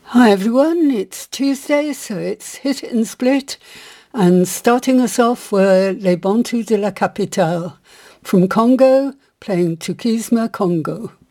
Hi everyone, it's Tuesday, so it's Hit It and Split. And starting us off were Les Bantus de la Capitale from Congo, playing Tukisma Congo.